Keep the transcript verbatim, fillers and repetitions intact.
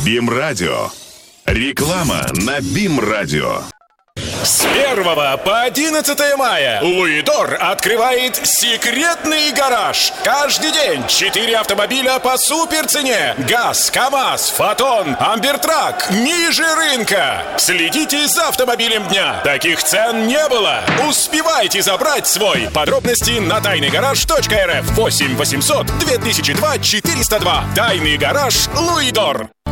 БИМ-радио. Реклама на БИМ-радио. С первого по одиннадцатое мая Луидор открывает секретный гараж. Каждый день четыре автомобиля по суперцене. ГАЗ, КамАЗ, Фотон, Амбертрак ниже рынка. Следите за автомобилем дня. Таких цен не было. Успевайте забрать свой. Подробности на тайный гараж точка эр эф. восемь восемьсот две тысячи два четыреста два. Тайный гараж Луидор.